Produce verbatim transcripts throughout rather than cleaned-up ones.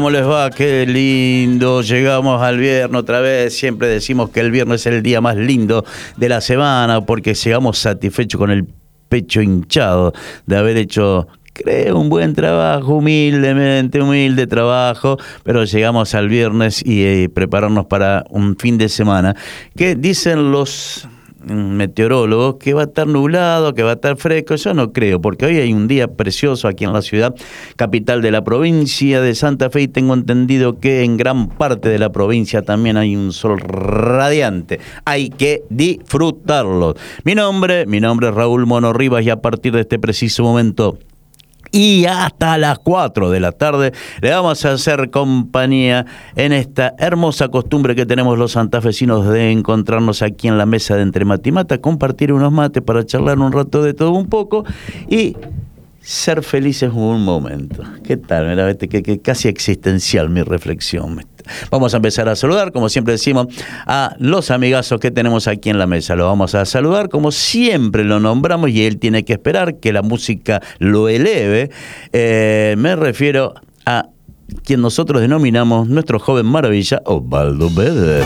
¿Cómo les va? Qué lindo, llegamos al viernes otra vez, siempre decimos que el viernes es el día más lindo de la semana porque llegamos satisfechos con el pecho hinchado de haber hecho, creo, un buen trabajo, humildemente, humilde trabajo, pero llegamos al viernes y eh, prepararnos para un fin de semana que dicen los meteorólogos que va a estar nublado, que va a estar fresco. Yo no creo, porque hoy hay un día precioso aquí en la ciudad capital de la provincia de Santa Fe y tengo entendido que en gran parte de la provincia también hay un sol radiante. Hay que disfrutarlo. Mi nombre, mi nombre es Raúl Mono Rivas y a partir de este preciso momento y hasta las cuatro de la tarde le vamos a hacer compañía en esta hermosa costumbre que tenemos los santafesinos de encontrarnos aquí en la mesa de Entre Mate y Mata, compartir unos mates para charlar un rato de todo un poco y ser felices un momento. ¿Qué tal? Mira, vete, que, que casi existencial mi reflexión. Vamos a empezar a saludar, como siempre decimos, a los amigazos que tenemos aquí en la mesa. Lo vamos a saludar como siempre lo nombramos y él tiene que esperar que la música lo eleve. Eh, me refiero a quien nosotros denominamos nuestro joven maravilla, Osvaldo Beder.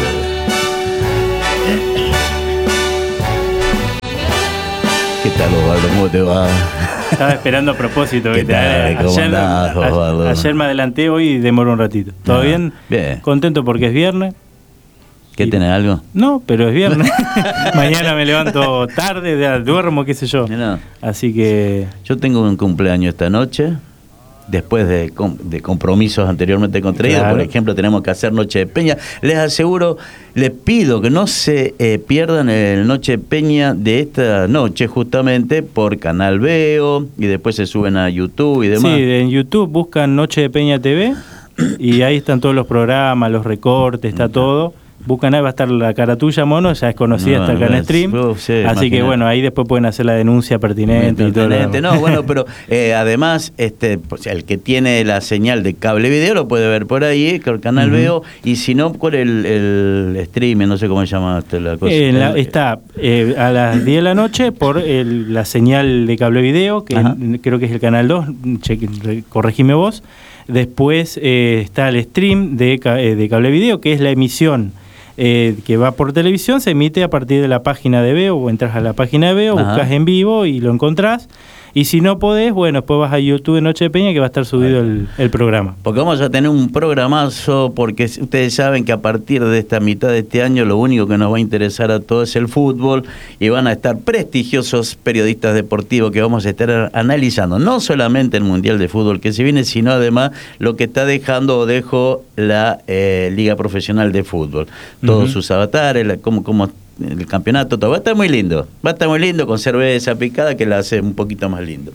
¿Qué tal, Osvaldo? ¿Cómo te va? Estaba esperando a propósito. ¿Qué tal? ¿Cómo ayer, andás, a, ayer me adelanté, hoy demoró un ratito. ¿Todo no, bien? Bien. Contento porque es viernes. ¿Qué y... tenés algo? No, pero es viernes. Mañana me levanto tarde, duermo, qué sé yo. No. Así que... Yo tengo un cumpleaños esta noche. Después de, de compromisos anteriormente contraídos, claro. Por ejemplo, tenemos que hacer Noche de Peña. Les aseguro, les pido que no se eh, pierdan el Noche de Peña de esta noche, justamente por Canal Veo, y después se suben a YouTube y demás. Sí, en YouTube buscan Noche de Peña T V, y ahí están todos los programas, los recortes, está todo. Buscan ahí, va a estar la cara tuya, Mono, ya es conocida, no, hasta acá en stream. Oh, sí, así imagínate. Que bueno, ahí después pueden hacer la denuncia pertinente y todo. No, bueno, pero eh, además, este, pues, el que tiene la señal de cable video lo puede ver por ahí, con el canal uh-huh. Veo, y si no, por el, el streaming, no sé cómo se llama la cosa. Eh, la, está eh, a las diez de la noche por el, la señal de cable video, que uh-huh. creo que es el canal dos, cheque, corregime vos. Después eh, está el stream de, de cable video, que es la emisión. Eh, que va por televisión, se emite a partir de la página de Veo, o entras a la página de Veo, ajá. Buscas en vivo y lo encontrás. Y si no podés, bueno, después vas a YouTube de Noche de Peña que va a estar subido el, el programa. Porque vamos a tener un programazo, porque ustedes saben que a partir de esta mitad de este año lo único que nos va a interesar a todos es el fútbol y van a estar prestigiosos periodistas deportivos que vamos a estar analizando, no solamente el Mundial de Fútbol que se viene, sino además lo que está dejando o dejó la eh, Liga Profesional de Fútbol. Todos uh-huh. sus avatares, la, cómo, cómo el campeonato, todo va a estar muy lindo, va a estar muy lindo con cerveza picada que la hace un poquito más lindo.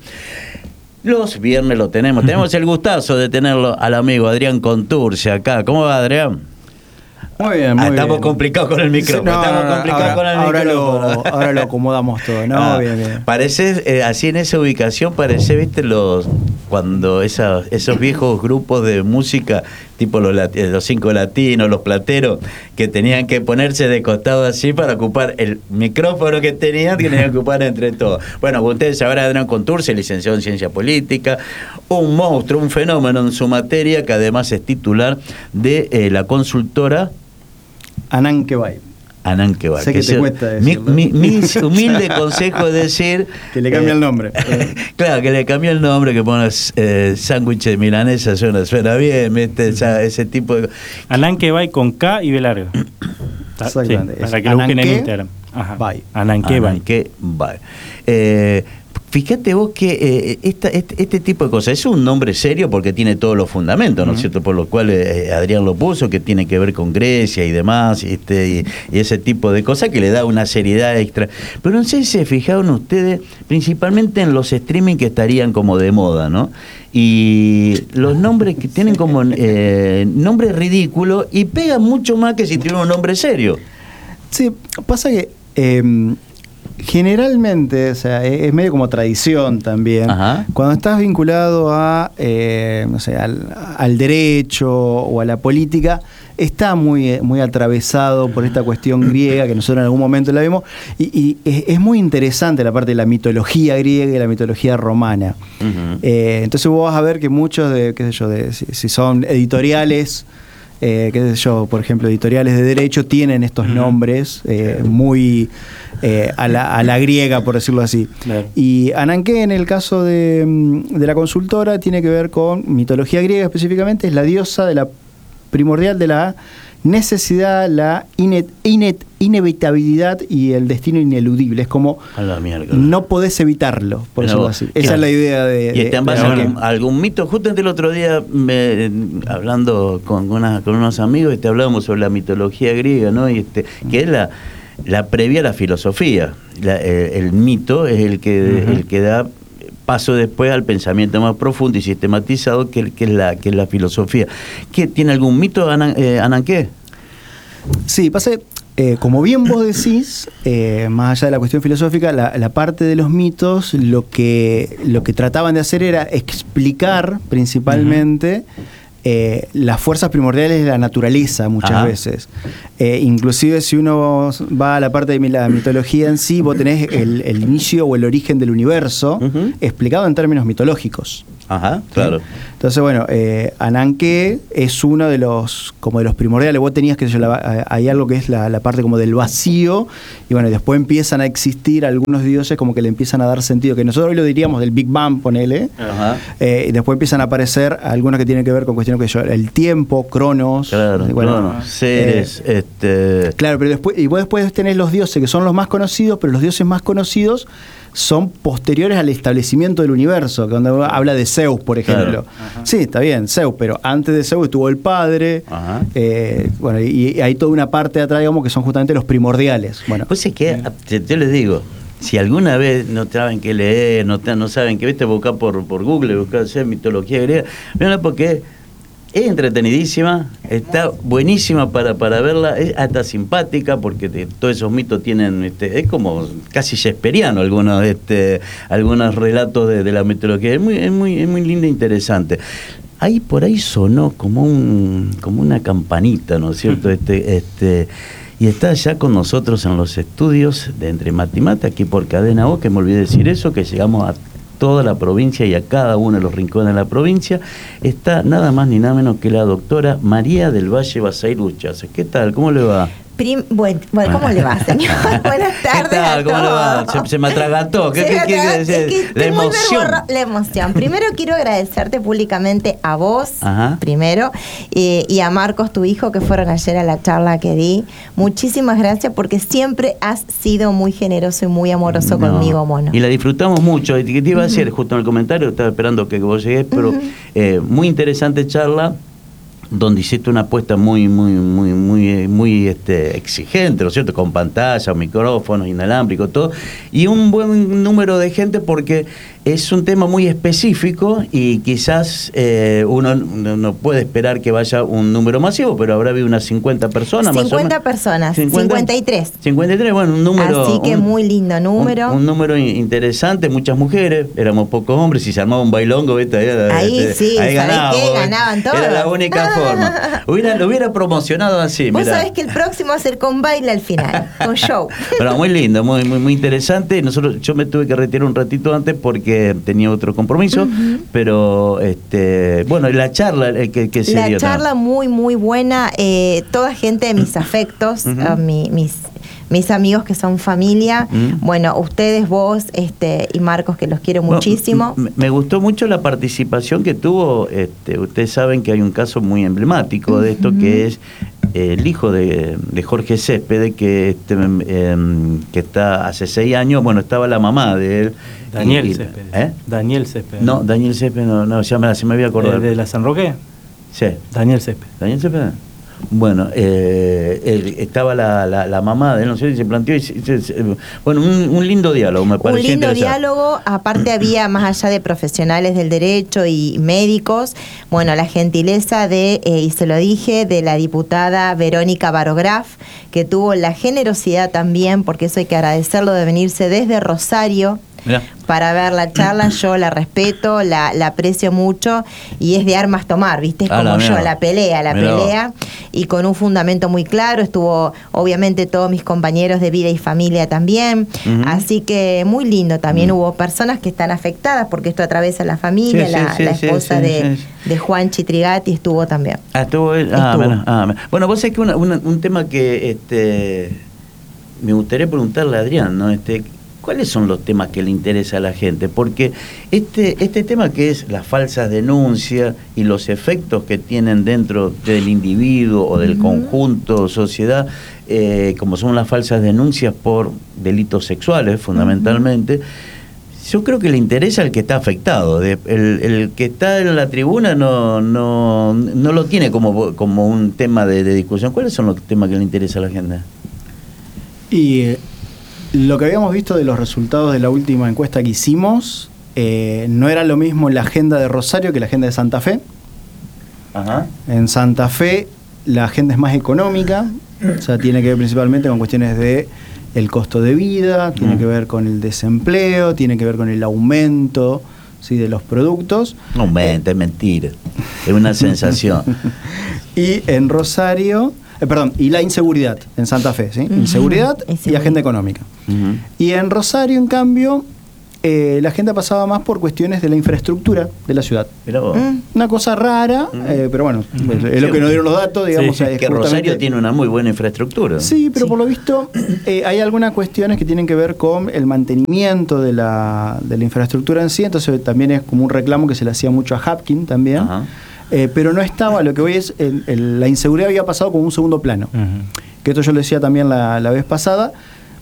Los viernes lo tenemos, tenemos el gustazo de tenerlo al amigo Adrián Contursi acá. ¿Cómo va, Adrián? Muy bien, muy ah, estamos bien. complicados con el micrófono. Sí, no, estamos no, no, complicados ahora, con el ahora micrófono. Lo, ahora lo acomodamos todo, ¿no? Ah, bien, bien. Parece, eh, así en esa ubicación, parece, viste, los cuando esa, esos viejos grupos de música, tipo los, los cinco latinos, los plateros, que tenían que ponerse de costado así para ocupar el micrófono que tenían, tenían que ocupar entre todos. Bueno, ustedes sabrán, Adrián Contursi, licenciado en Ciencia Política, un monstruo, un fenómeno en su materia, que además es titular de eh, la consultora Anankebay. Anankebay. Sé que, que te cuesta decirlo. Mi, mi, mi humilde consejo es decir... que le cambie eh, el nombre. Claro, que le cambie el nombre, que pongas eh, sándwich de milanesa, suena, suena bien, ¿viste? Esa, ese tipo de... Anankebay con K y B larga. Exactamente. Sí, para que lo busquen en Instagram. Ajá. Bye. Anankebay. Anankebay. Eh... Fíjate vos que eh, esta, este, este tipo de cosas es un nombre serio porque tiene todos los fundamentos, ¿no es uh-huh. cierto? Por los cuales eh, Adrián lo puso, que tiene que ver con Grecia y demás, este, y, y ese tipo de cosas que le da una seriedad extra. Pero no sé si se fijaron ustedes, principalmente en los streaming que estarían como de moda, ¿no? Y los nombres que tienen como eh, nombres ridículos y pegan mucho más que si tienen un nombre serio. Sí, pasa que... Eh, generalmente, o sea, es medio como tradición también. Ajá. Cuando estás vinculado a, eh, no sé, al, al derecho o a la política, está muy, muy atravesado por esta cuestión griega, que nosotros en algún momento la vimos, y, y es, es muy interesante la parte de la mitología griega y la mitología romana. Uh-huh. eh, entonces vos vas a ver que muchos de, qué sé yo, de, si, si son editoriales, Eh, qué sé yo, por ejemplo, editoriales de derecho tienen estos nombres eh, muy eh, a, la, a la griega, por decirlo así. Claro. Y Ananké, en el caso de, de la consultora, tiene que ver con mitología griega específicamente, es la diosa de la primordial de la necesidad, la inet, inet, inevitabilidad y el destino ineludible. Es como no podés evitarlo, por decirlo así. Esa claro. es la idea de... ¿Y te base algún, algún mito? Justamente el otro día, me, hablando con, una, con unos amigos, este, hablábamos sobre la mitología griega, ¿no? Y este, que es la, la previa a la filosofía. La, el, el mito es el que, uh-huh. el que da paso después al pensamiento más profundo y sistematizado, que, que, es, la, que es la filosofía. ¿Qué, ¿Tiene algún mito, Anan, eh, Ananké? Sí, pasa, eh, como bien vos decís, eh, más allá de la cuestión filosófica, la, la parte de los mitos, lo que, lo que trataban de hacer era explicar principalmente uh-huh. Eh, las fuerzas primordiales de la naturaleza muchas Ajá. veces. Eh, inclusive si uno va a la parte de la mitología en sí, vos tenés el, el inicio o el origen del universo uh-huh. explicado en términos mitológicos. Ajá, claro. ¿Sí? Entonces, bueno, eh, Ananké es uno de los, como de los primordiales. Vos tenías que yo, la, hay algo que es la, la parte como del vacío, y bueno, y después empiezan a existir algunos dioses como que le empiezan a dar sentido, que nosotros hoy lo diríamos del Big Bang, ponele. Ajá. Eh, y después empiezan a aparecer algunos que tienen que ver con cuestiones que yo, el tiempo, Cronos. Claro, bueno, Cronos, Ceres, eh, este... Claro, pero después, y vos después tenés los dioses que son los más conocidos, pero los dioses más conocidos son posteriores al establecimiento del universo, cuando habla de Zeus, por ejemplo. Claro. Sí, está bien, Zeus, pero antes de Zeus estuvo el padre, eh, bueno, y, y hay toda una parte de atrás, digamos, que son justamente los primordiales. Bueno, pues es que, yo les digo, si alguna vez no saben qué leer, no, no saben qué, viste, buscar por, por Google, buscar hacer mitología griega, mira, porque es entretenidísima, está buenísima para, para verla, es hasta simpática porque te, todos esos mitos tienen, este, es como casi shakespeariano algunos, este, algunos relatos de, de la mitología, es muy, es muy, es muy linda e interesante. Ahí por ahí sonó como un, como una campanita, ¿no es cierto? Este, este, y está ya con nosotros en los estudios de Entre Mate y Mate, aquí por Cadena O, que me olvidé decir eso, que llegamos a toda la provincia y a cada uno de los rincones de la provincia, está nada más ni nada menos que la doctora María del Valle Basailuchas. ¿Qué tal? ¿Cómo le va? Prim, bueno, bueno, ¿cómo le va, señor? Buenas tardes. ¿Qué tal? ¿Cómo le va? Se, se me atragantó. ¿Qué, qué, qué, es que la emoción. Verborra, la emoción. Primero quiero agradecerte públicamente a vos, Ajá. primero, eh, y a Marcos, tu hijo, que fueron ayer a la charla que di. Muchísimas gracias porque siempre has sido muy generoso y muy amoroso no. conmigo, mono. Y la disfrutamos mucho. Y te iba a decir, uh-huh. justo en el comentario, estaba esperando que vos llegues, pero uh-huh. eh, muy interesante charla, donde hiciste una apuesta muy, muy, muy, muy, muy este, exigente, ¿no es cierto? Con pantalla, micrófonos, inalámbricos, todo, y un buen número de gente porque es un tema muy específico y quizás eh, uno no puede esperar que vaya un número masivo, pero habrá habido unas cincuenta personas más o menos. cincuenta personas, cincuenta, cincuenta y tres. cincuenta y tres, bueno, un número... Así que un, muy lindo número. Un, un número interesante, muchas mujeres, éramos pocos hombres, y se armaba un bailongo, ¿viste? Ahí, ahí este, sí, ahí ¿sabés ganábamos, qué? Ganaban todos. Era la única forma. Hubiera, lo hubiera promocionado así, Vos mirá. sabés que el próximo va a ser con baile al final, con show. Pero muy lindo, muy, muy, muy interesante. Nosotros, yo me tuve que retirar un ratito antes porque tenía otro compromiso, uh-huh. pero este, bueno, la charla que, que se la dio. La charla ¿no? muy, muy buena. Eh, toda gente de mis afectos, uh-huh. uh, mi, mis, mis amigos que son familia, uh-huh. bueno, ustedes, vos este, y Marcos, que los quiero bueno, muchísimo. M- me gustó mucho la participación que tuvo. Este, ustedes saben que hay un caso muy emblemático uh-huh. de esto, que es el hijo de, de Jorge Céspedes, que, este, eh, que está hace seis años, bueno, estaba la mamá de él. Daniel y, Céspedes. ¿Eh? Daniel Céspedes. No, Daniel Céspedes, no, no ya me, se me había acordado. ¿De, de la San Roque? Sí. Daniel Céspedes. Daniel Céspedes. Bueno, eh, él, estaba la, la, la mamá de él, no sé, y se planteó, y se, se, bueno, un, un lindo diálogo, me pareció. Un lindo diálogo, aparte había, más allá de profesionales del derecho y médicos, bueno, la gentileza de, eh, y se lo dije, de la diputada Verónica Barograf, que tuvo la generosidad también, porque eso hay que agradecerlo, de venirse desde Rosario, Mirá. para ver la charla. Yo la respeto, la, la aprecio mucho y es de armas tomar, ¿viste? Es como ah, yo, la pelea, la mirá. pelea. y con un fundamento muy claro. Estuvo obviamente todos mis compañeros de vida y familia también, uh-huh. así que muy lindo. También uh-huh. hubo personas que están afectadas porque esto atraviesa la familia, sí, la, sí, la esposa sí, sí, de, sí, sí. de Juan Chitrigati estuvo también. Ah, estuvo él. Ah, estuvo. Bueno, ah, bueno, vos sabés que una, una, un tema que este, me gustaría preguntarle a Adrián, ¿no? Este, ¿cuáles son los temas que le interesa a la gente? Porque este, este tema que es las falsas denuncias y los efectos que tienen dentro del individuo o del uh-huh. conjunto, sociedad, eh, como son las falsas denuncias por delitos sexuales, fundamentalmente, uh-huh. yo creo que le interesa al que está afectado. De, el, el que está en la tribuna no, no, no lo tiene como, como un tema de, de discusión. ¿Cuáles son los temas que le interesa a la gente? Y... Eh, lo que habíamos visto de los resultados de la última encuesta que hicimos, eh, no era lo mismo la agenda de Rosario que la agenda de Santa Fe. Ajá. En Santa Fe la agenda es más económica, o sea, tiene que ver principalmente con cuestiones de el costo de vida, tiene mm. que ver con el desempleo, tiene que ver con el aumento, ¿sí?, de los productos. No aumenta, eh, es mentira, es una sensación. Y en Rosario... Eh, perdón, y la inseguridad en Santa Fe, ¿sí? Uh-huh. Inseguridad y agenda económica. Uh-huh. Y en Rosario, en cambio, eh, la agenda pasaba más por cuestiones de la infraestructura de la ciudad. Pero, uh-huh. Una cosa rara, uh-huh. eh, pero bueno, uh-huh. es lo que nos dieron los datos, digamos. Sí, es que Rosario tiene una muy buena infraestructura. Sí, pero sí. por lo visto eh, hay algunas cuestiones que tienen que ver con el mantenimiento de la, de la infraestructura en sí, entonces también es como un reclamo que se le hacía mucho a Hapkin también. Uh-huh. Eh, pero no estaba, lo que voy es, el, el, la inseguridad había pasado como un segundo plano. Uh-huh. Que esto yo lo decía también la, la vez pasada.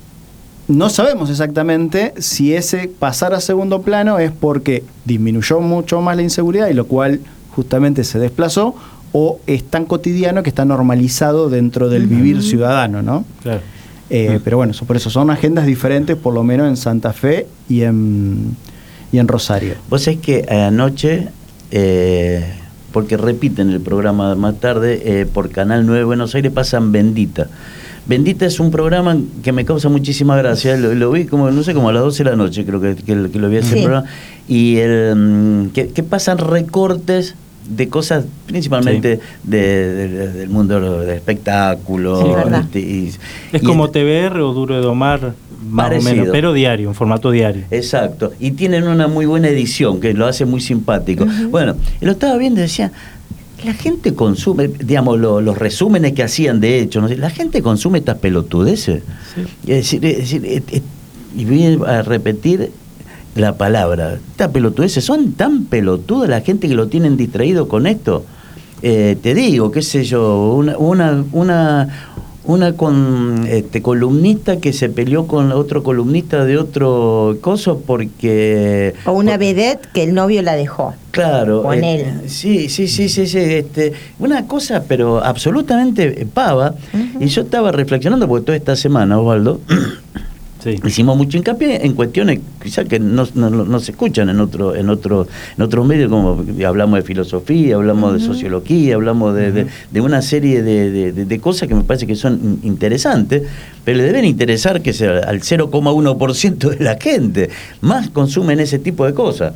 No sabemos exactamente si ese pasar a segundo plano es porque disminuyó mucho más la inseguridad y lo cual justamente se desplazó, o es tan cotidiano que está normalizado dentro del uh-huh. vivir ciudadano, ¿no? Claro. Eh, uh-huh. Pero bueno, por eso son agendas diferentes, por lo menos en Santa Fe y en, y en Rosario. Vos sabés que anoche... Eh... porque repiten el programa más tarde, eh, por Canal nueve Buenos Aires pasan Bendita. Bendita es un programa que me causa muchísima gracia, lo, lo vi como, no sé, como a las doce de la noche, creo que, que, que lo vi ese sí. programa, y el, que, que pasan recortes de cosas principalmente sí. de, de, de, del mundo del espectáculo. Sí, este, y, es y como el, T V R o Duro de Domar, más parecido. O menos, pero diario, en formato diario. Exacto, y tienen una muy buena edición que lo hace muy simpático. Uh-huh. Bueno, lo estaba viendo y decía, la gente consume, digamos, lo, los resúmenes que hacían de hecho, ¿no? La gente consume estas pelotudeces. Sí. Es decir, es decir es, es, y voy a repetir la palabra, estas pelotudeces son tan pelotudas la gente que lo tienen distraído con esto. Eh, te digo, qué sé yo, una una una, una con este columnista que se peleó con otro columnista de otro coso porque... O una por, vedette que el novio la dejó. Claro. Con eh, él. Sí, sí, sí, sí, sí. Este, una cosa, pero absolutamente pava. Uh-huh. Y yo estaba reflexionando, porque toda esta semana, Osvaldo... Sí. Hicimos mucho hincapié en cuestiones quizás que no, no, no se escuchan en otro en otro en otros medios, como hablamos de filosofía, hablamos uh-huh. de sociología, hablamos de, uh-huh. de, de una serie de, de, de cosas que me parece que son interesantes, pero le deben interesar que sea al cero coma uno por ciento de la gente más consumen ese tipo de cosas.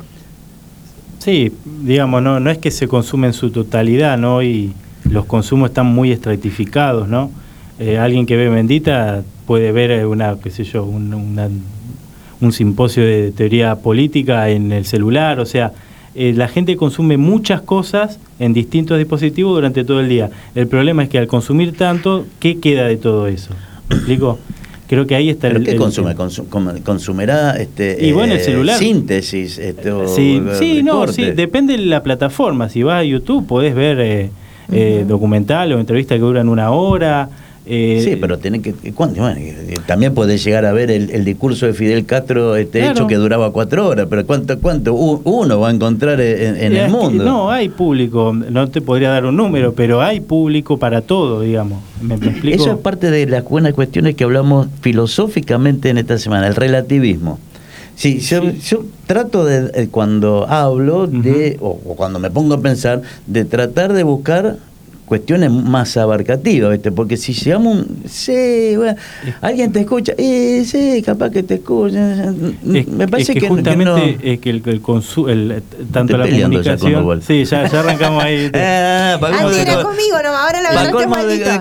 Sí, digamos, no no es que se consume en su totalidad, ¿no? Y los consumos están muy estratificados, ¿no? Eh, alguien que ve Bendita puede ver una, qué sé yo, un, una, un simposio de teoría política en el celular, o sea, eh, la gente consume muchas cosas en distintos dispositivos durante todo el día. El problema es que al consumir tanto, ¿qué queda de todo eso? ¿Me explico? Creo que ahí está ¿Pero el... qué el, consume? el, Consum, ¿Consumerá este, y bueno, el celular. Eh, síntesis? Este, o, sí, o, sí, no, recorte. sí, depende de la plataforma. Si vas a YouTube podés ver eh, uh-huh. eh, documentales o entrevistas que duran una hora... Eh, sí, pero tenés que, bueno, también podés llegar a ver el, el discurso de Fidel Castro este claro. hecho que duraba cuatro horas, pero cuánto cuánto uno va a encontrar en, en el mundo. No, hay público, no te podría dar un número, pero hay público para todo, digamos. ¿Me, me explico? Eso es parte de las buenas cuestiones que hablamos filosóficamente en esta semana, el relativismo. Sí, yo, sí. yo trato de, eh, cuando hablo de, uh-huh. o, o cuando me pongo a pensar, de tratar de buscar cuestiones más abarcativas, ¿viste? Porque si llegamos un... Sí, bueno, alguien te escucha, eh, sí, capaz que te escucha. Es, Me parece es que, que justamente no, es que el, el, consu, el tanto Estoy la comunicación... Ya sí, ya, ya arrancamos ahí. eh, Antes era conmigo, no, ahora la verdad es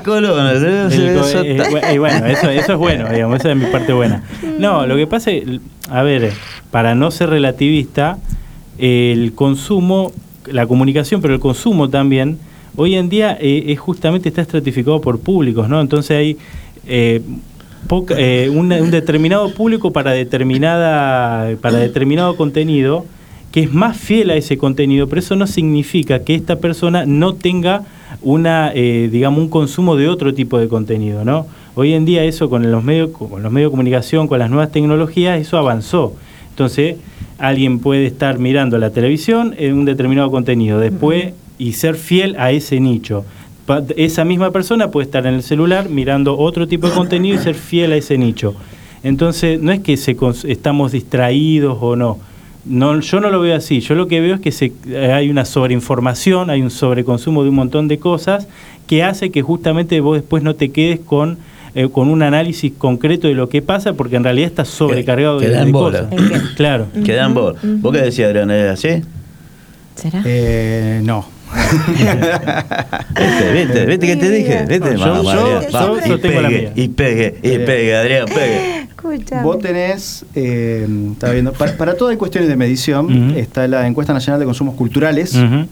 Y bueno, eso, eso es bueno, digamos, esa es mi parte buena. No, lo que pasa es, a ver, para no ser relativista, el consumo, la comunicación, pero el consumo también, hoy en día eh, es justamente está estratificado por públicos, ¿no? Entonces hay eh, poca, eh, un, un determinado público para determinada para determinado contenido que es más fiel a ese contenido, pero eso no significa que esta persona no tenga una eh, digamos un consumo de otro tipo de contenido, ¿no? Hoy en día eso con los medios con los medios de comunicación, con las nuevas tecnologías, eso avanzó. Entonces, alguien puede estar mirando la televisión en un determinado contenido, después uh-huh. y ser fiel a ese nicho. Pa- esa misma persona puede estar en el celular mirando otro tipo de contenido y ser fiel a ese nicho. Entonces, no es que se cons- estamos distraídos o no. No, yo no lo veo así. Yo lo que veo es que se, hay una sobreinformación, hay un sobreconsumo de un montón de cosas que hace que justamente vos después no te quedes con eh, con un análisis concreto de lo que pasa, porque en realidad estás sobrecargado de, de cosas. Claro. Queda en bola. Uh-huh. ¿Vos qué decías, Adrián? ¿Es así? ¿Será? Eh, no. ¿Viste? ¿Viste? ¿Viste que te dije? ¿Viste? No, yo, Mamá, yo, yo, yo, yo tengo pegue, la mía. Y pegue, y pegue, Adrián, pegue. Escuchame. Vos tenés, eh, estaba viendo, para, para todo hay cuestiones de medición. Uh-huh. Está la Encuesta Nacional de Consumos Culturales. Uh-huh.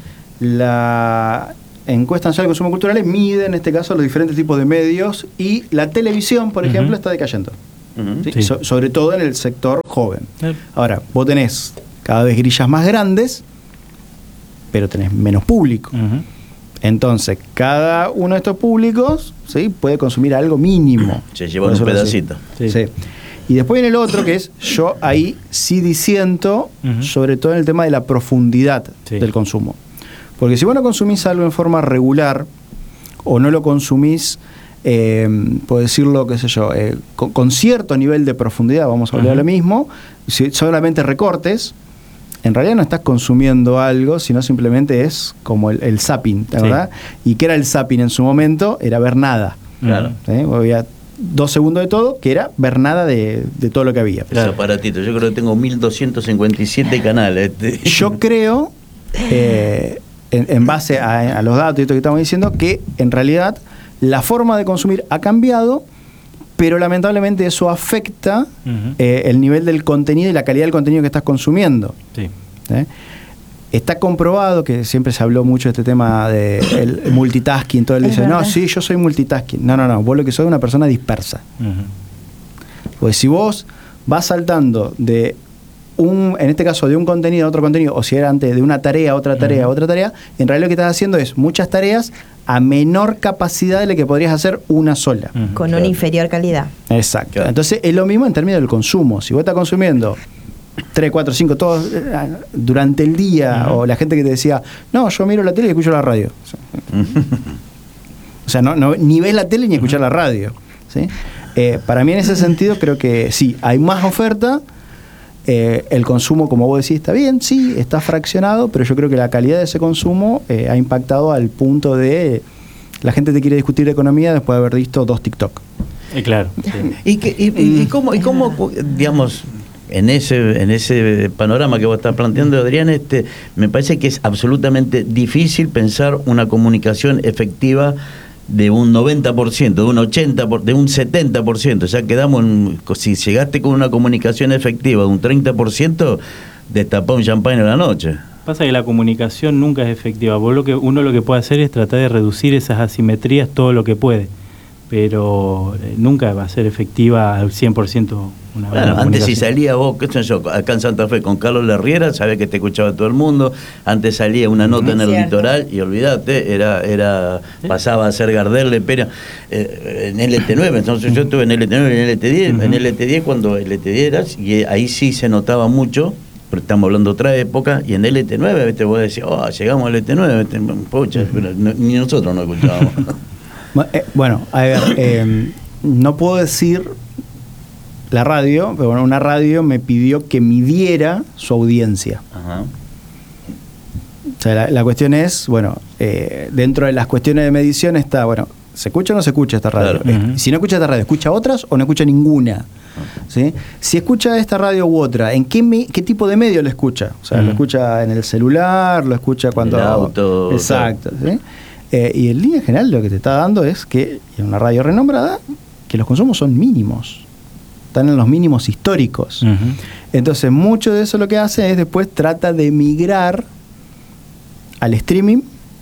La Encuesta Nacional de Consumos Culturales mide, en este caso, los diferentes tipos de medios, y la televisión, por ejemplo, uh-huh. está decayendo. Uh-huh. ¿Sí? Sí. So, sobre todo en el sector joven. Uh-huh. Ahora, vos tenés cada vez grillas más grandes, pero tenés menos público. Uh-huh. Entonces, cada uno de estos públicos, ¿sí?, puede consumir algo mínimo. Se lleva un pedacito. Sí. Sí. Y después viene el otro, que es, yo ahí sí disiento, uh-huh. sobre todo en el tema de la profundidad sí. del consumo. Porque si vos no consumís algo en forma regular, o no lo consumís, eh, puedo decirlo, qué sé yo, eh, con, con cierto nivel de profundidad, vamos a hablar uh-huh. de lo mismo, si solamente recortes, en realidad no estás consumiendo algo, sino simplemente es como el, el zapping, ¿verdad? Sí. ¿Y qué era el zapping en su momento? Era ver nada. Claro. ¿Sí? Había dos segundos de todo, que era ver nada de, de todo lo que había. Claro. Ese aparatito, yo creo que tengo mil doscientos cincuenta y siete canales. Yo creo, eh, en, en base a, a los datos y esto que estamos diciendo, que en realidad la forma de consumir ha cambiado, pero lamentablemente eso afecta uh-huh. eh, el nivel del contenido y la calidad del contenido que estás consumiendo. Sí. ¿Eh? Está comprobado, que siempre se habló mucho de este tema de el multitasking, todo el dice, verdad. No, sí, yo soy multitasking. No, no, no, vos lo que sos es una persona dispersa. Uh-huh. Pues si vos vas saltando de un, en este caso, de un contenido a otro contenido, o si era antes de una tarea a otra tarea a uh-huh. otra tarea, en realidad lo que estás haciendo es muchas tareas a menor capacidad de la que podrías hacer una sola. Uh-huh. Con claro. una inferior calidad. Exacto. Claro. Entonces es lo mismo en términos del consumo. Si vos estás consumiendo tres, cuatro, cinco, todos durante el día, uh-huh. o la gente que te decía, no, yo miro la tele y escucho la radio. O sea, no, no, ni ves la tele ni escuchar uh-huh. la radio. ¿Sí? Eh, para mí en ese sentido creo que sí, hay más oferta. Eh, el consumo, como vos decís, está bien, sí, está fraccionado, pero yo creo que la calidad de ese consumo eh, ha impactado al punto de la gente te quiere discutir de economía después de haber visto dos TikTok. Eh, claro. Sí. ¿Y, que, y, y, y, cómo, y cómo, digamos, en ese, en ese panorama que vos estás planteando, Adrián, este, me parece que es absolutamente difícil pensar una comunicación efectiva de un noventa por ciento, de un ochenta por ciento, de un setenta por ciento. Ya quedamos en, si llegaste con una comunicación efectiva de un treinta por ciento, destapá un champán en la noche. Pasa que la comunicación nunca es efectiva. Vos lo que, uno lo que puede hacer es tratar de reducir esas asimetrías todo lo que puede, pero eh, nunca va a ser efectiva al cien por ciento una buena bueno, antes si salía vos, qué sé yo, acá en Santa Fe con Carlos Larriera, sabés que te escuchaba todo el mundo. Antes salía una nota en el cierto. Litoral y olvídate, era, era, ¿sí? pasaba a ser Gardel, pero eh, en L T nueve, entonces yo estuve en L T nueve y en L T diez, uh-huh. en L T diez cuando L T diez era, y ahí sí se notaba mucho, pero estamos hablando de otra época, y en L T nueve, ¿viste? Vos decís, oh, llegamos a L T nueve, pocha, uh-huh. pero no, ni nosotros no escuchábamos. Bueno, a ver, eh, no puedo decir la radio, pero bueno, una radio me pidió que midiera su audiencia. Ajá. O sea, la, la cuestión es, bueno, eh, dentro de las cuestiones de medición está, bueno, ¿se escucha o no se escucha esta radio? Claro. Uh-huh. Si no escucha esta radio, ¿escucha otras o no escucha ninguna? ¿Sí? Si escucha esta radio u otra, ¿en qué, me, qué tipo de medio lo escucha? O sea, uh-huh. ¿lo escucha en el celular? ¿Lo escucha cuando...? En el auto. Exacto. ¿Sí? Eh, y en línea general lo que te está dando es que, en una radio renombrada, que los consumos son mínimos. Están en los mínimos históricos. Uh-huh. Entonces, mucho de eso lo que hace es después trata de migrar al streaming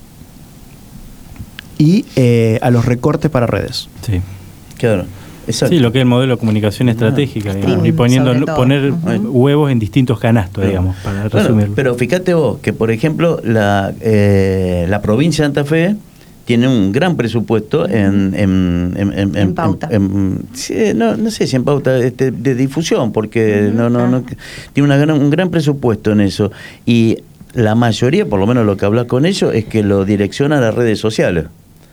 y eh, a los recortes para redes. Sí. Claro. Exacto. Sí, lo que es el modelo de comunicación estratégica, ah, digamos, y poniendo poner uh-huh. huevos en distintos canastos, uh-huh. digamos, para resumirlo. Bueno, pero fíjate vos que, por ejemplo, la, eh, la provincia de Santa Fe tiene un gran presupuesto en en, en, en, en pauta. En, en, sí, no, no sé si en pauta este, de difusión, porque uh-huh. no, no, no tiene una gran, un gran presupuesto en eso. Y la mayoría, por lo menos lo que hablas con ellos, es que lo direcciona a las redes sociales.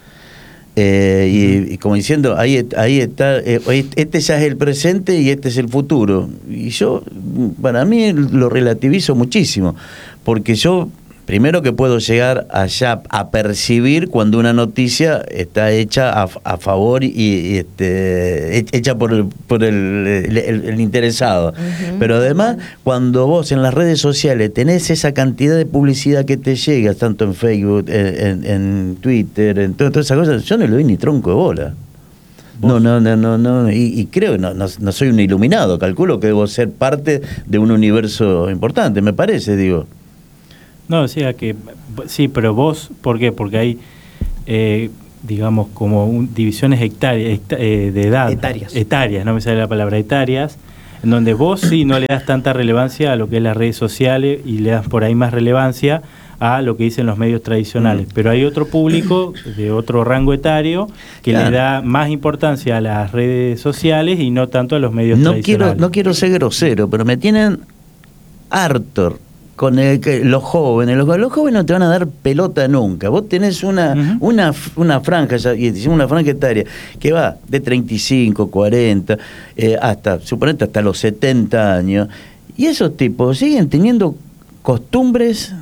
Eh, y, y como diciendo, ahí, ahí está, eh, este ya es el presente y este es el futuro. Y yo, para mí, lo relativizo muchísimo, porque yo, primero que puedo llegar allá a percibir cuando una noticia está hecha a, a favor y, y este, hecha por el, por el, el, el, el interesado. Uh-huh. Pero además, cuando vos en las redes sociales tenés esa cantidad de publicidad que te llega, tanto en Facebook, en, en, en Twitter, en todas esas cosas, yo no le doy ni tronco de bola. No, no, no, no, no. Y, y creo que no, no, no soy un iluminado, calculo que debo ser parte de un universo importante, me parece, digo. No, o sea que sí, pero vos, ¿por qué? Porque hay, eh, digamos, como un, divisiones hectáreas, hecta, eh, de edad. Etarias. Etarias, no me sale la palabra etarias, en donde vos sí no le das tanta relevancia a lo que es las redes sociales y le das por ahí más relevancia a lo que dicen los medios tradicionales. Mm. Pero hay otro público de otro rango etario que claro. le da más importancia a las redes sociales y no tanto a los medios no tradicionales. Quiero, no quiero ser grosero, pero me tienen harto con el que los jóvenes, los, los jóvenes no te van a dar pelota nunca. Vos tenés una, uh-huh. una, una franja, una franja etaria que va de treinta y cinco, cuarenta, eh, hasta, suponete, hasta los setenta años. Y esos tipos siguen teniendo costumbres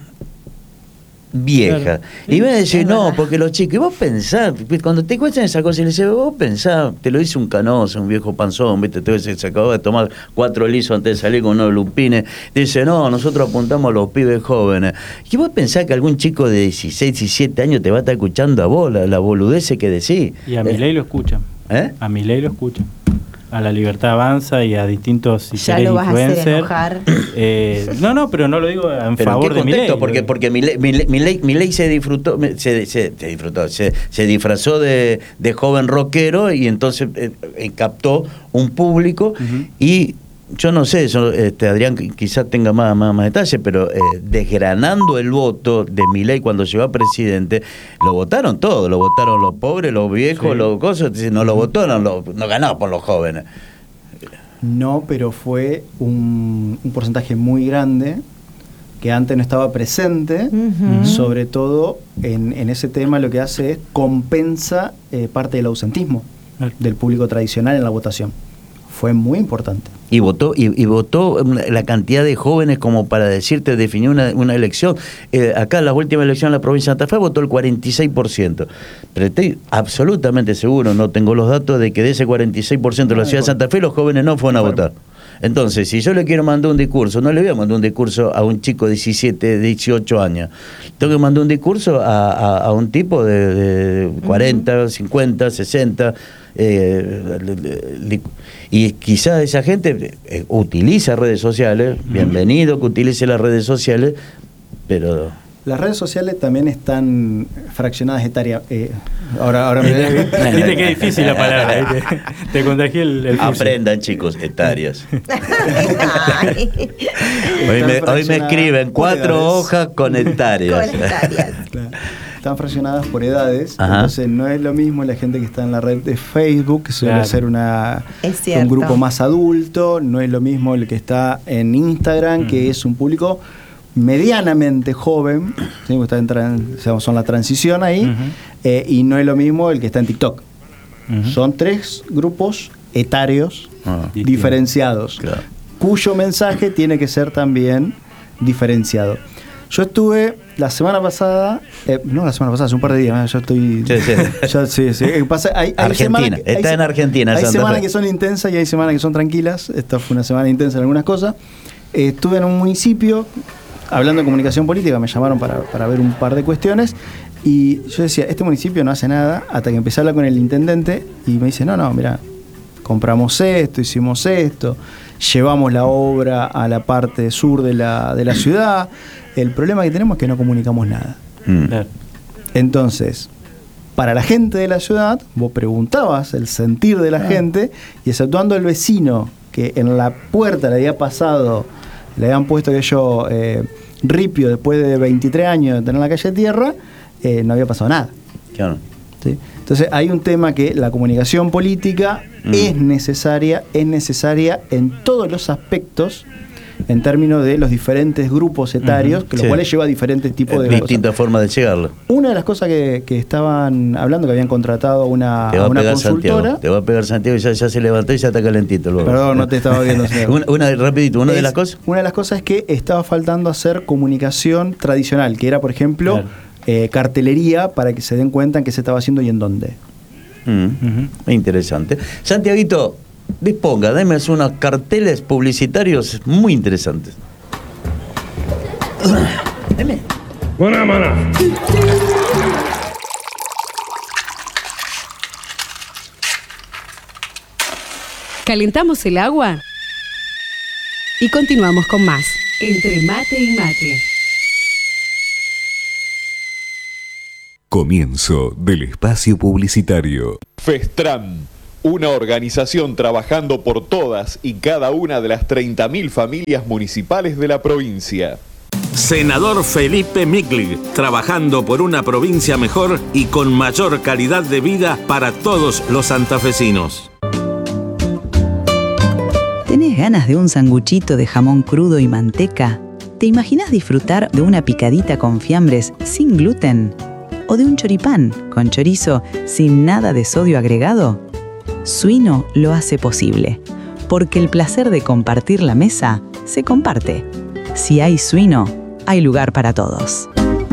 vieja. Claro. Sí, y me decís, no, verdad. Porque los chicos, y vos pensás, cuando te cuestan esa cosa, y le decís, vos pensás, te lo dice un canoso, un viejo panzón, ¿viste? Te se acabó de tomar cuatro lisos antes de salir con unos lupines, dice, no, nosotros apuntamos a los pibes jóvenes. Y vos pensás que algún chico de dieciséis, diecisiete años te va a estar escuchando a vos, la, la boludez que decís. Y a Milei lo escuchan. ¿Eh? A Milei lo escuchan. A La Libertad Avanza y a distintos si ya lo vas influencers. A hacer enojar. Eh, no, no, pero no lo digo en ¿Pero favor en qué de Milei. Porque, porque Milei, Milei, Milei, Milei se disfrutó, se, se, se disfrutó, se, se disfrazó de, de joven rockero y entonces eh, captó un público uh-huh. y yo no sé, eso, este, Adrián quizás tenga más, más, más detalles, pero eh, desgranando el voto de Milei cuando llegó a presidente, lo votaron todos, lo votaron los pobres, los viejos, sí. los cosas, no lo votaron, lo, no ganó por los jóvenes. No, pero fue un, un porcentaje muy grande que antes no estaba presente, uh-huh. sobre todo en, en ese tema lo que hace es compensa eh, parte del ausentismo del público tradicional en la votación. Fue muy importante. Y votó y, y votó la cantidad de jóvenes como para decirte, definir una, una elección. Eh, acá en la última elección en la provincia de Santa Fe votó el cuarenta y seis por ciento. Pero estoy absolutamente seguro, no tengo los datos, de que de ese cuarenta y seis por ciento de la ciudad de Santa Fe los jóvenes no fueron a votar. Entonces, si yo le quiero mandar un discurso, no le voy a mandar un discurso a un chico de diecisiete, dieciocho años. Tengo que mandar un discurso a, a, a un tipo de, de cuarenta, uh-huh. cincuenta, sesenta. Eh, y quizás esa gente eh, utiliza redes sociales, bienvenido que utilice las redes sociales, pero... Las redes sociales también están fraccionadas etarias. Eh, ahora, ahora me viste que es difícil la palabra. Te, te contagié el, el Aprendan, chicos, etarias. hoy, me, hoy me escriben cuatro hojas con hectáreas. Con hectáreas. Están fraccionadas por edades. Ajá. Entonces no es lo mismo la gente que está en la red de Facebook, que suele claro. ser una un grupo más adulto, no es lo mismo el que está en Instagram, uh-huh. que es un público medianamente joven, ¿sí? Está en tran, son la transición ahí, uh-huh. eh, y no es lo mismo el que está en TikTok. Uh-huh. Son tres grupos etarios uh-huh. diferenciados, claro. cuyo mensaje tiene que ser también diferenciado. Yo estuve la semana pasada, eh, no la semana pasada, hace un par de días, yo estoy... Sí, sí. Ya, sí, sí. Pasa, hay, hay Argentina, que, está hay, en Argentina. Hay Santa semanas Fe. que son intensas y hay semanas que son tranquilas. Esta fue una semana intensa en algunas cosas. Eh, estuve en un municipio, hablando de comunicación política, me llamaron para, para ver un par de cuestiones. Y yo decía, este municipio no hace nada, hasta que empecé a hablar con el intendente y me dice, no, no, mira, compramos esto, hicimos esto, llevamos la obra a la parte sur de la, de la ciudad. El problema que tenemos es que no comunicamos nada. Mm. Entonces, para la gente de la ciudad, vos preguntabas el sentir de la ah. gente, y exceptuando el vecino que en la puerta le había pasado, le habían puesto que yo eh, ripio después de veintitrés años de tener la calle de tierra, eh, no había pasado nada. Claro. ¿Sí? Entonces hay un tema que la comunicación política mm. es necesaria, es necesaria en todos los aspectos, en términos de los diferentes grupos etarios, uh-huh. que los sí. cuales lleva diferentes tipos de distintas formas de llegarlo. Una de las cosas que, que estaban hablando, que habían contratado a una, te va a una pegar consultora. Santiago, te va a pegar Santiago y ya, ya se levantó y ya está calentito. Luego. Perdón, no te estaba viendo. una, una, rapidito, una es, de las cosas. Una de las cosas es que estaba faltando hacer comunicación tradicional, que era, por ejemplo, claro. eh, cartelería para que se den cuenta en qué se estaba haciendo y en dónde. Mm, uh-huh. Interesante. Santiaguito, disponga, déme unos carteles publicitarios muy interesantes. Deme. Buena mano. Calentamos el agua y continuamos con más. Entre mate y mate. Comienzo del espacio publicitario. Festram, una organización trabajando por todas y cada una de las treinta mil familias municipales de la provincia. Senador Felipe Miclig, trabajando por una provincia mejor y con mayor calidad de vida para todos los santafesinos. ¿Tenés ganas de un sanguchito de jamón crudo y manteca? ¿Te imaginas disfrutar de una picadita con fiambres sin gluten? ¿O de un choripán con chorizo sin nada de sodio agregado? Suino lo hace posible, porque el placer de compartir la mesa se comparte. Si hay Suino, hay lugar para todos.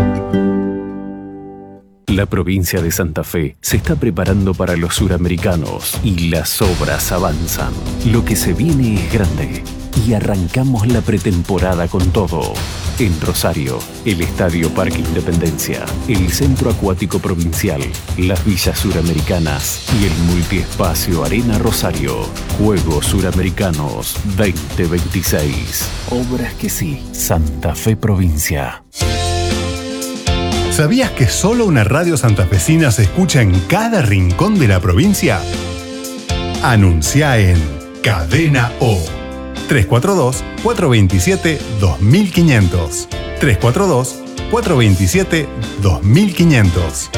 La provincia de Santa Fe se está preparando para los suramericanos y las obras avanzan. Lo que se viene es grande y arrancamos la pretemporada con todo. En Rosario, el Estadio Parque Independencia, el Centro Acuático Provincial, las Villas Suramericanas y el Multiespacio Arena Rosario. Juegos Suramericanos veinte veintiséis. Obras que sí. Santa Fe Provincia. ¿Sabías que solo una radio santafesina se escucha en cada rincón de la provincia? Anuncia en Cadena O. tres cuatro dos, cuatro dos siete, dos mil quinientos. tres cuatro dos, cuatro dos siete, dos mil quinientos.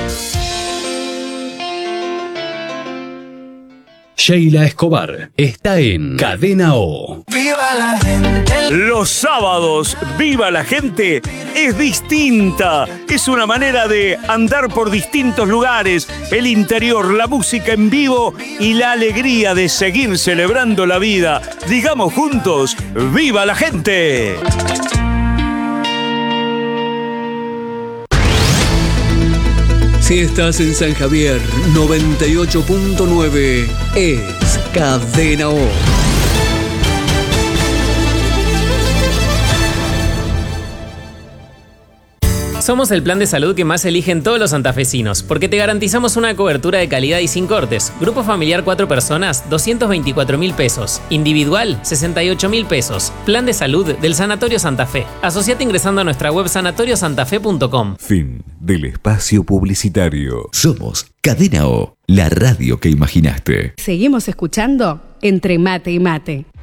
Sheila Escobar está en Cadena O. ¡Viva la gente! Los sábados, Viva la Gente es distinta. Es una manera de andar por distintos lugares, el interior, la música en vivo y la alegría de seguir celebrando la vida. Digamos juntos, ¡Viva la Gente! Si estás en San Javier, noventa y ocho punto nueve es Cadena O. Somos el plan de salud que más eligen todos los santafesinos, porque te garantizamos una cobertura de calidad y sin cortes. Grupo familiar cuatro personas, doscientos veinticuatro mil pesos. Individual, sesenta y ocho mil pesos. Plan de salud del Sanatorio Santa Fe. Asociate ingresando a nuestra web sanatorio santa fe punto com. Fin del espacio publicitario. Somos Cadena O, la radio que imaginaste. Seguimos escuchando Entre Mate y Mate.